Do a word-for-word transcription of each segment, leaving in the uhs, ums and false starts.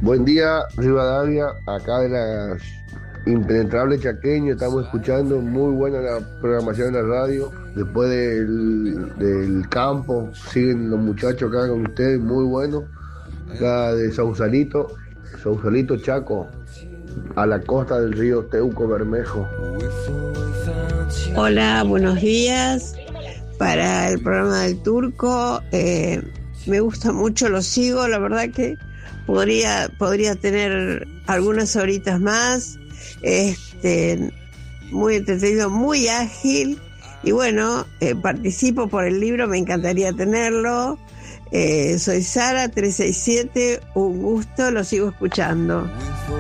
Buen día, Rivadavia, acá de las Impenetrables Chaqueño, estamos escuchando muy buena la programación de la radio. Después del, del campo, siguen los muchachos acá con ustedes, muy bueno. La de Sausalito, Sausalito Chaco, a la costa del río Teuco Bermejo. Hola, buenos días. Para el programa del Turco, eh, me gusta mucho, lo sigo, la verdad que podría, podría tener algunas horitas más. Este, muy entretenido, muy ágil. Y bueno, eh, participo por el libro, me encantaría tenerlo. Eh, soy Sara, trescientos sesenta y siete, un gusto, lo sigo escuchando.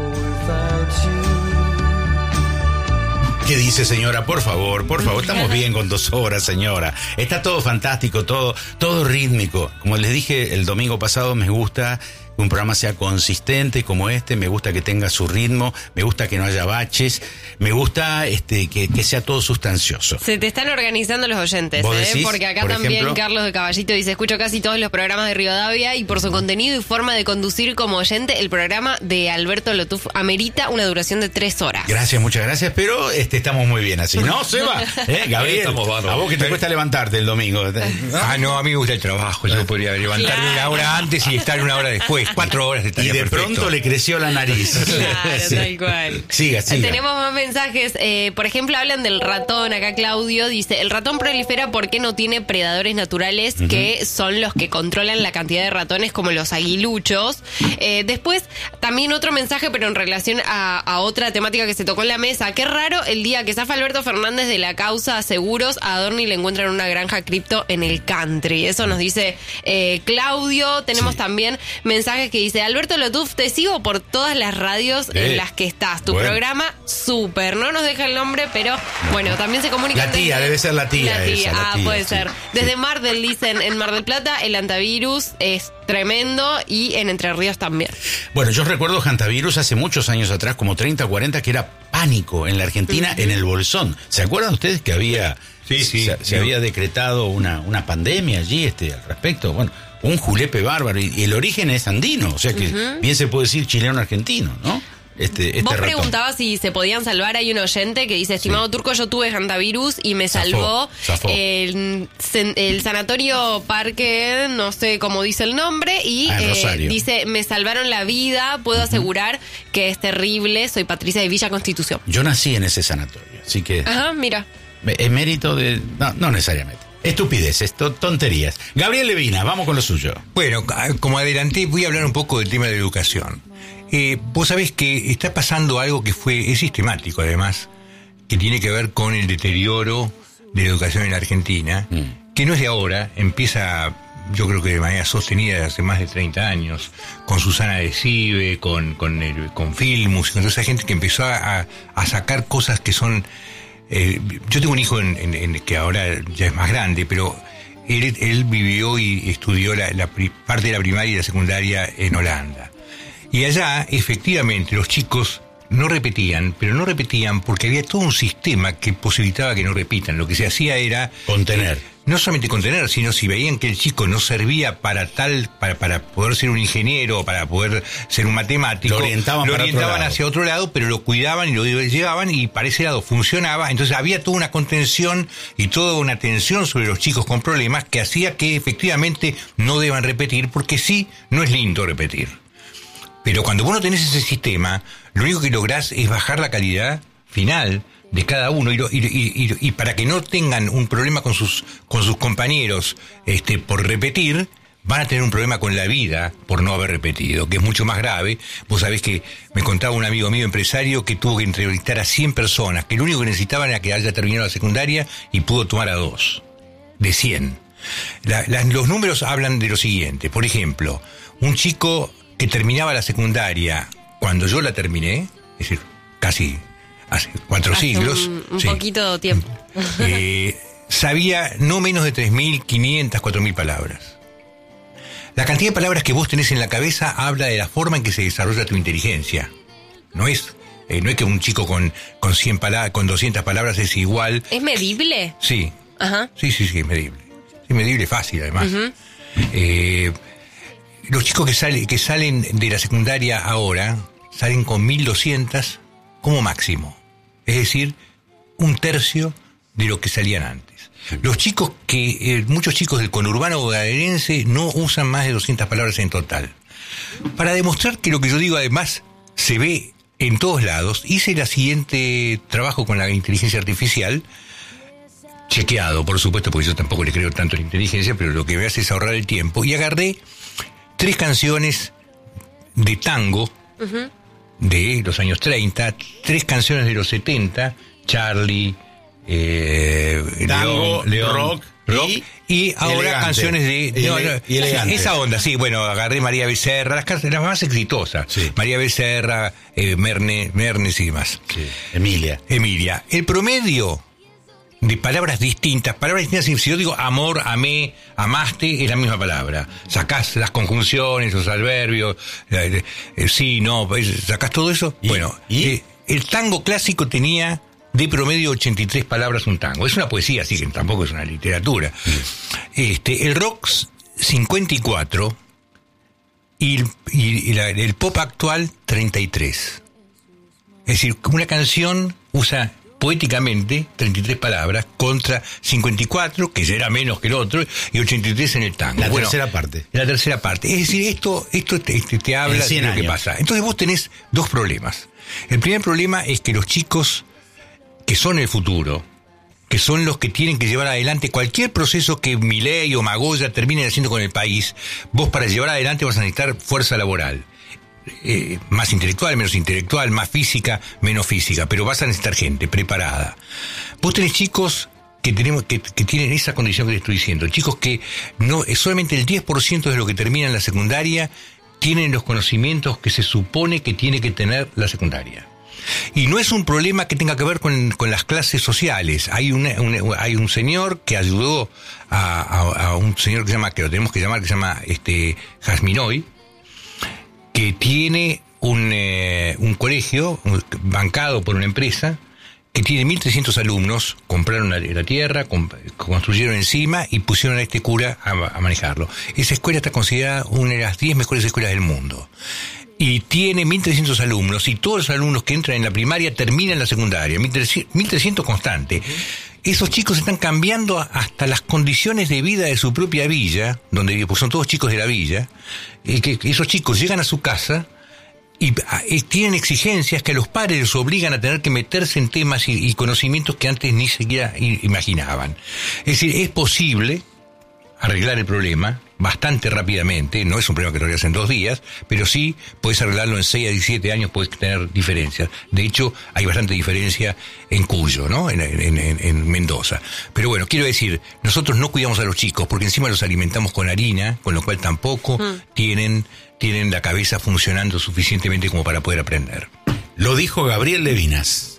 ¿Qué dice, señora? Por favor, por favor, estamos bien con dos horas, señora. Está todo fantástico, todo, todo rítmico. Como les dije el domingo pasado, me gusta que un programa sea consistente como este, me gusta que tenga su ritmo, me gusta que no haya baches, me gusta este que, que sea todo sustancioso. Se te están organizando los oyentes, ¿Vos ¿eh? decís? Porque acá Por también ejemplo, Carlos de Caballito dice, escucho casi todos los programas de Rivadavia y por su contenido y forma de conducir como oyente, el programa de Alberto Lotuf amerita una duración de tres horas. Gracias, muchas gracias, pero este estamos muy bien así, ¿no, Seba? ¿Eh, Gabriel? Estamos bárbaros. A vos que te cuesta levantarte el domingo. ¿No? Ah, no, a mí me gusta el trabajo. Yo podría levantarme Claro. una hora antes y estar una hora después. Cuatro horas estaría Y de perfecto. pronto le creció la nariz. Claro, Sí. tal cual. Siga, siga. Tenemos más mensajes. Eh, por ejemplo, hablan del ratón. Acá Claudio dice, el ratón prolifera porque no tiene predadores naturales, uh-huh, que son los que controlan la cantidad de ratones, como los aguiluchos. Eh, después, también otro mensaje, pero en relación a, a otra temática que se tocó en la mesa. Qué raro el día que zafa Alberto Fernández de la causa seguros, a Adorni le encuentran una granja cripto en el country. Eso nos dice eh, Claudio. Tenemos Sí. también mensajes que dice, Alberto Lotuf, te sigo por todas las radios Eh, en las que estás. Tu bueno. programa, súper. No nos deja el nombre, pero bueno, también se comunica. La tía, debe ser la tía La tía, esa, la ah, tía, puede sí, ser. sí. Desde Mar del dicen, en Mar del Plata, el antivirus es tremendo y en Entre Ríos también. Bueno, yo recuerdo Hantavirus hace muchos años atrás, como treinta, cuarenta, que era pánico en la Argentina, uh-huh, en el Bolsón. ¿Se acuerdan ustedes que había Sí, sí. se, se no. había decretado una, una pandemia allí este, al respecto? Bueno, un julepe bárbaro. Y, y el origen es andino, o sea que uh-huh, bien se puede decir chileno-argentino, ¿no? Este, este Vos ratón. preguntabas si se podían salvar. Hay un oyente que dice, estimado sí. Turco, yo tuve hantavirus y me Zafó, salvó zafó. El, el sanatorio Parque, no sé cómo dice el nombre, y ah, eh, dice, me salvaron la vida, puedo uh-huh, asegurar que es terrible, soy Patricia de Villa Constitución. Yo nací en ese sanatorio, así que... Ajá, mira. Es mérito de... No, no necesariamente. Estupideces, to- tonterías. Gabriel Levina, vamos con lo suyo. Bueno, como adelanté, voy a hablar un poco del tema de la educación. Eh, vos sabés que está pasando algo que fue, es sistemático además, que tiene que ver con el deterioro de la educación en la Argentina, mm. que no es de ahora, empieza, yo creo que de manera sostenida desde hace más de treinta años, con Susana de Cibe, con, con, el, con Filmus, con toda esa gente que empezó a, a sacar cosas que son... Eh, yo tengo un hijo en, en, en, que ahora ya es más grande, pero él, él vivió y estudió la, la pri, parte de la primaria y la secundaria en Holanda. Y allá, efectivamente, los chicos no repetían, pero no repetían porque había todo un sistema que posibilitaba que no repitan. Lo que se hacía era... Contener. Eh, no solamente contener, sino si veían que el chico no servía para tal, para, para poder ser un ingeniero, para poder ser un matemático, lo orientaban, lo para orientaban otro hacia otro lado, pero lo cuidaban y lo llevaban y para ese lado funcionaba. Entonces había toda una contención y toda una atención sobre los chicos con problemas que hacía que efectivamente no deban repetir, porque sí, no es lindo repetir. Pero cuando vos no tenés ese sistema, lo único que lográs es bajar la calidad final de cada uno y, lo, y, y, y, y para que no tengan un problema con sus con sus compañeros este por repetir, van a tener un problema con la vida por no haber repetido, que es mucho más grave. Vos sabés que me contaba un amigo mío empresario que tuvo que entrevistar a cien personas, que lo único que necesitaban era que haya terminado la secundaria y pudo tomar a dos de cien. La, la, los números hablan de lo siguiente. Por ejemplo, un chico que terminaba la secundaria cuando yo la terminé, es decir, casi hace cuatro hace siglos. Un, un sí, poquito tiempo. Eh, sabía no menos de tres mil quinientas, cuatro mil palabras. La cantidad de palabras que vos tenés en la cabeza habla de la forma en que se desarrolla tu inteligencia. No es, eh, no es que un chico con, con, cien palabras, con doscientas palabras es igual. ¿Es medible? Sí. Ajá. Sí, sí, sí, es medible. Es medible fácil, además. Uh-huh. Eh... los chicos que, sale, que salen de la secundaria ahora salen con mil doscientas como máximo. Es decir, un tercio de lo que salían antes. Los chicos que, eh, muchos chicos del conurbano bonaerense no usan más de doscientas palabras en total. Para demostrar que lo que yo digo además se ve en todos lados, hice el siguiente trabajo con la inteligencia artificial, chequeado, por supuesto, porque yo tampoco le creo tanto a la inteligencia, pero lo que me hace es ahorrar el tiempo, y agarré tres canciones de tango, uh-huh, de los años treinta, tres canciones de los setenta, Charlie, eh, tango, León, León, rock, rock y, y ahora elegante, canciones de y, no, no, y esa onda, sí, bueno, agarré María Becerra, las, las más exitosas, sí. María Becerra, eh, Merne, Mernes y demás. Sí. Emilia. Emilia. El promedio de palabras distintas, palabras distintas, si yo digo amor, amé, amaste, es la misma palabra. Sacás las conjunciones, los adverbios, eh, eh, sí, no, sacás todo eso. ¿Y? Bueno, ¿Y? Eh, el tango clásico tenía de promedio ochenta y tres palabras un tango. Es una poesía, así que tampoco es una literatura. Sí. Este, el rock cincuenta y cuatro y, y, y la, el pop actual treinta y tres. Es decir, una canción usa poéticamente treinta y tres palabras contra cincuenta y cuatro, que ya era menos que el otro, y ochenta y tres en el tango. La bueno, tercera parte. La tercera parte. Es decir, esto esto te, te, te habla de lo que pasa. Entonces vos tenés dos problemas. El primer problema es que los chicos que son el futuro, que son los que tienen que llevar adelante cualquier proceso que Milei o Magoya terminen haciendo con el país, vos para llevar adelante vas a necesitar fuerza laboral. Eh, más intelectual, menos intelectual, más física, menos física, pero vas a necesitar gente preparada. Vos tenés chicos que tenemos que, que tienen esa condición que te estoy diciendo, chicos que no solamente el diez por ciento de lo que termina en la secundaria tienen los conocimientos que se supone que tiene que tener la secundaria. Y no es un problema que tenga que ver con, con las clases sociales. Hay un, un, hay un señor que ayudó a, a, a un señor que se llama, que lo tenemos que llamar, que se llama este Jasminoy, que tiene un, eh, un colegio bancado por una empresa que tiene mil trescientos alumnos, compraron la, la tierra, comp- construyeron encima y pusieron a este cura a, a manejarlo. Esa escuela está considerada una de las diez mejores escuelas del mundo. Y tiene mil trescientos alumnos, y todos los alumnos que entran en la primaria terminan en la secundaria, mil trescientos constante. Esos chicos están cambiando hasta las condiciones de vida de su propia villa, donde pues son todos chicos de la villa, y que esos chicos llegan a su casa y, y tienen exigencias que a los padres les obligan a tener que meterse en temas y, y conocimientos que antes ni siquiera imaginaban. Es decir, es posible arreglar el problema bastante rápidamente. No es un problema que lo arreglas en dos días, pero sí puedes arreglarlo en seis a diecisiete años, puedes tener diferencias. De hecho, hay bastante diferencia en Cuyo, ¿no? En, en, en, en Mendoza. Pero bueno, quiero decir, nosotros no cuidamos a los chicos porque encima los alimentamos con harina, con lo cual tampoco mm. tienen, tienen la cabeza funcionando suficientemente como para poder aprender. Lo dijo Gabriel Levinas.